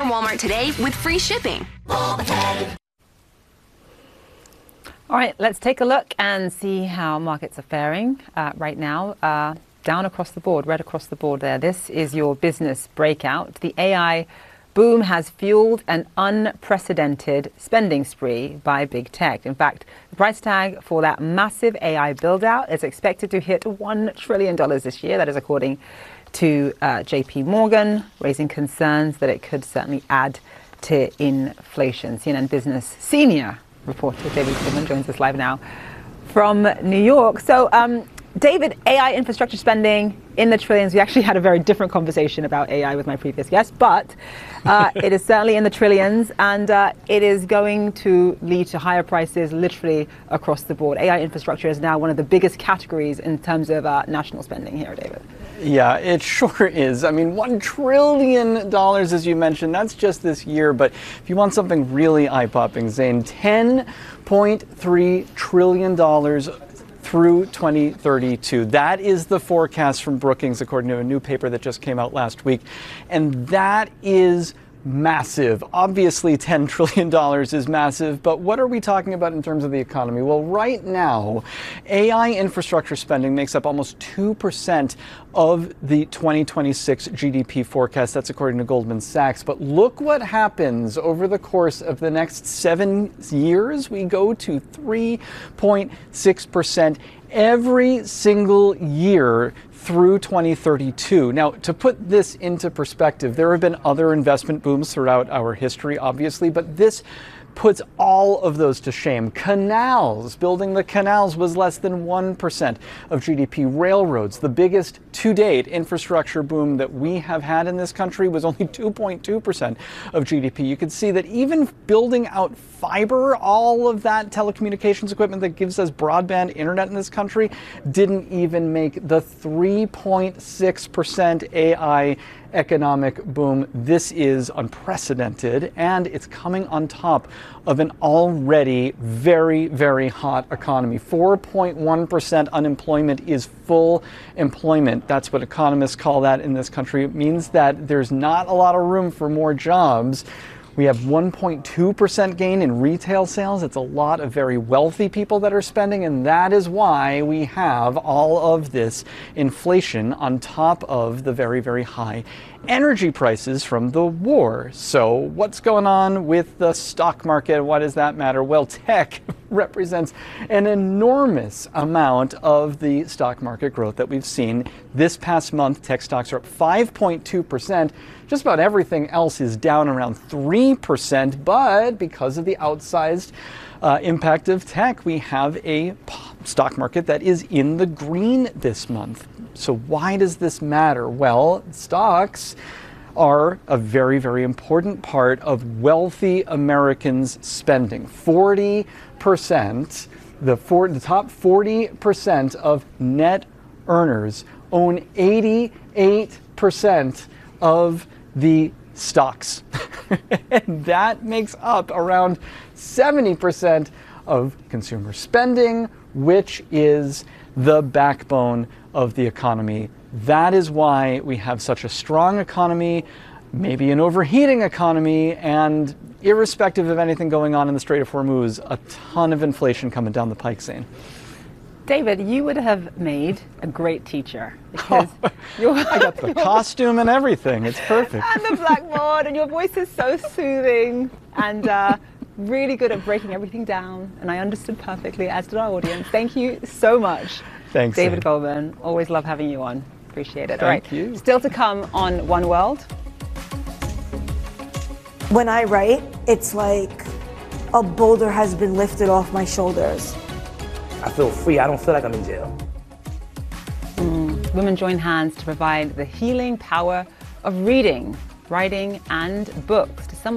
from Walmart today with free shipping. All right, let's take a look and see how markets are faring right now. Down across the board, red across the board there. This is your business breakout. The AI boom has fueled an unprecedented spending spree by big tech. In fact, the price tag for that massive AI build-out is expected to hit $1 trillion this year. That is according to JP Morgan, raising concerns that it could certainly add to inflation. CNN Business senior reporter David Goldman joins us live now from New York. So, David, AI infrastructure spending in the trillions. We actually had a very different conversation about AI with my previous guest, but it is certainly in the trillions, and it is going to lead to higher prices literally across the board. AI infrastructure is now one of the biggest categories in terms of national spending here, David. Yeah, it sure is. I mean, $1 trillion, as you mentioned, that's just this year. But if you want something really eye-popping, Zane, $10.3 trillion through 2032. That is the forecast from Brookings, according to a new paper that just came out last week. And that is massive. Obviously, $10 trillion is massive, but what are we talking about in terms of the economy? Well, right now, AI infrastructure spending makes up almost 2% of the 2026 GDP forecast. That's according to Goldman Sachs. But look what happens over the course of the next 7 years. We go to 3.6% every single year through 2032. Now, to put this into perspective, there have been other investment booms throughout our history, obviously, but this puts all of those to shame. Canals, building the canals was less than 1% of GDP. Railroads, the biggest to date infrastructure boom that we have had in this country, was only 2.2% of GDP. You can see that even building out fiber, all of that telecommunications equipment that gives us broadband internet in this country, didn't even make the 3.6% AI economic boom. This is unprecedented, and it's coming on top of an already very, very hot economy. 4.1% unemployment is full employment. That's what economists call that in this country. It means that there's not a lot of room for more jobs. We have 1.2% gain in retail sales. It's a lot of very wealthy people that are spending, and that is why we have all of this inflation on top of the very, very high energy prices from the war. So what's going on with the stock market? Why does that matter? Well, tech represents an enormous amount of the stock market growth that we've seen. This past month, tech stocks are up 5.2%. Just about everything else is down around 3%, but because of the outsized impact of tech, we have a stock market that is in the green this month. So why does this matter? Well, stocks are a very, very important part of wealthy Americans' spending. 40%, the top 40% of net earners own 88% of the stocks. And that makes up around 70% of consumer spending, which is the backbone of the economy. That is why we have such a strong economy, maybe an overheating economy, and irrespective of anything going on in the Strait of Hormuz, a ton of inflation coming down the pike, Zane. David, you would have made a great teacher because I got the costume and everything. It's perfect. And the blackboard, and your voice is so soothing and really good at breaking everything down. And I understood perfectly, as did our audience. Thank you so much. Thanks, David Zane. Goldman. Always love having you on. Appreciate it. Thank you. Still to come on One World. When I write, it's like a boulder has been lifted off my shoulders. I feel free. I don't feel like I'm in jail. Women join hands to provide the healing power of reading, writing, and books to someone